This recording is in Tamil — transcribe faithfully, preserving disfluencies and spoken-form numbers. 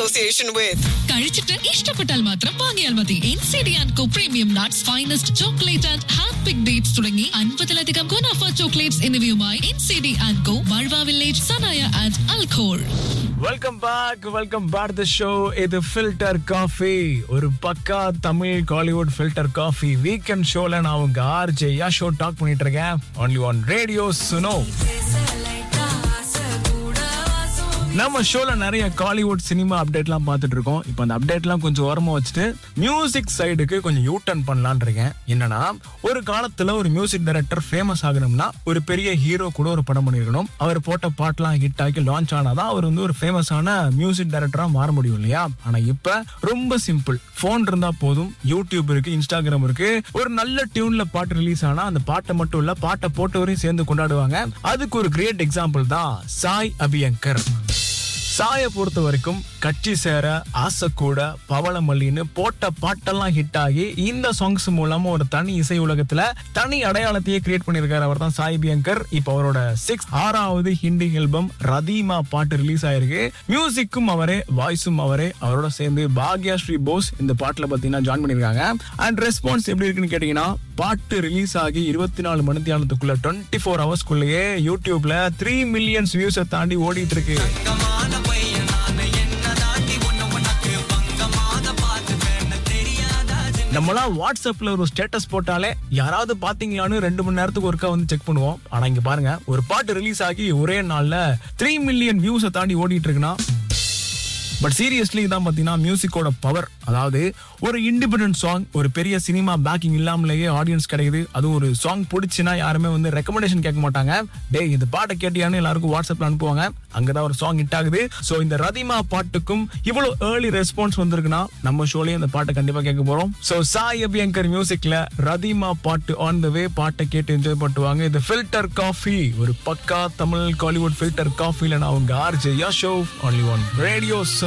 association with. കഴിച്ചിട്ട് ഇഷ്ടപ്പെട്ടാൽ മാത്രം വാങ്ങിയാൽ മതി. N C D and Co Premium Nuts, Finest Chocolate and Hand Picked Dates തുടങ്ങി അൻപതിലധികം ഗുണാഫ ചോക്ലേറ്റ്സ് എന്നിവയുമായി N C D and Co, Valva Village, Sanaya and Alcor. Welcome back welcome back the show. இது ஃபில்டர் காஃபி, ஒரு பக்கா Tamil Kollywood filter coffee weekend ஷோல நான் உங்க ஆர்ஜே ஷோ டாக் பண்ணிட்டு இருக்கேன். Only one radio சுனோ. நம்ம ஷோல நிறைய காலிவுட் சினிமா அப்டேட்லாம் பார்த்துட்டு இருக்கோம். இப்போ அந்த அப்டேட்லாம் கொஞ்சம் ஓரமா வச்சுட்டு மியூசிக் சைடுக்கு கொஞ்சம் யூ டர்ன் பண்ணலான் இருக்கேன். என்னன்னா, ஒரு காலத்துல ஒரு மியூசிக் டைரக்டர் ஃபேமஸ் ஆகணும்னா ஒரு பெரிய ஹீரோ கூட ஒரு படம் பண்ணிருக்கணும். அவர் போட்ட பாட்டுலாம் ஹிட் ஆகி லான்ச் ஆனாதான் அவர் வந்து ஒரு ஃபேமஸான மியூசிக் டைரக்டரா மாற முடியும் இல்லையா? ஆனா இப்ப ரொம்ப சிம்பிள். போன் இருந்தா போதும், யூடியூப் இருக்கு, இன்ஸ்டாகிராம் இருக்கு. ஒரு நல்ல டியூன்ல பாட்டு ரிலீஸ் ஆனா அந்த பாட்டை மட்டும் இல்ல, பாட்டை போட்டவரையும் சேர்ந்து கொண்டாடுவாங்க. அதுக்கு ஒரு கிரேட் எக்ஸாம்பிள் தான் சாய் அபியங்கர். சாயை பொறுத்த வரைக்கும் கட்சி சேர, ஆசை கூட, பவளமல்லின்னு போட்ட பாட்டெல்லாம் ஹிட் ஆகி இந்த சாங்ஸ் மூலமா ஒரு தனி இசை உலகத்துல தனி அடையாளத்தையே கிரியேட் பண்ணிருக்காரு. அவர் தான் சாய் அபியங்கர். இப்ப அவரோட சிக்ஸ் ஆறாவது ஹிந்தி ஆல்பம் ரதீமா பாட்டு ரிலீஸ் ஆயிருக்கு. மியூசிக்கும் அவரே, வாய்ஸும் அவரே. அவரோட சேர்ந்து பாக்யா ஸ்ரீ போஸ் இந்த பாட்டுல பாத்தீங்கன்னா ஜாயின் பண்ணிருக்காங்க. அண்ட் ரெஸ்பான்ஸ் எப்படி இருக்குன்னு கேட்டீங்கன்னா, பாட்டு ரிலீஸ் ஆகி இருபத்தி நாலு மணி நேரத்துக்குள்ள டுவெண்ட்டி ஃபோர் ஹவர்ஸ்க்குள்ளேயே யூடியூப்ல த்ரீ மில்லியன்ஸ் வியூஸை தாண்டி ஓடிட்டு இருக்கு. நம்மளாம் வாட்ஸ்அப்ல ஒரு ஸ்டேட்டஸ் போட்டாலே யாராவது பாத்தீங்களான்னு ரெண்டு மணி நேரத்துக்கு ஒருக்கா வந்து செக் பண்ணுவோம். ஆனா இங்க பாருங்க, ஒரு பாட்டு ரிலீஸ் ஆகி ஒரே நாள்ல த்ரீ மில்லியன் வியூஸை தாண்டி ஓடிட்டு இருக்குன்னா, பட் சீரியஸ்லி இதான் பாத்தீங்கன்னா மியூசிக்கோட பவர். அதாவது ஒரு இண்டிபெண்டன்ட் சாங் ஒரு பெரிய சினிமா பேக்கிங் இல்லாமலேயே ஆடியன்ஸ் கிடைக்குது. அது ஒரு சாங் பிடிச்சுன்னா யாருமே வந்து ரெக்கமெண்டேஷன் கேட்க மாட்டாங்க. டேய் இந்த பாட்டை கேட்டியான்னு எல்லாருக்கும் வாட்ஸ்அப்ல அனுப்புவாங்க. அங்கதான் ஒரு சாங் ஹிட் ஆகுது. சோ இந்த ரதிமா பாட்டுக்கும் இவ்வளவு ஏர்லி ரெஸ்பான்ஸ் வந்திருக்குன்னா நம்ம ஷோலயே இந்த பாட்டை கண்டிப்பா கேட்க போறோம். சோ சாய் அபியங்கர் மியூசிக்ல ரதிமா பாட்டு ஆன் த வே. பாட்டை கேட்டு என்ஜாய் பண்ணுவாங்க. இது ஃபில்டர் காஃபி, ஒரு பக்கா தமிழ் காலிவுட் ஃபில்டர் காஃபில நான் உங்க RJ show only one radio.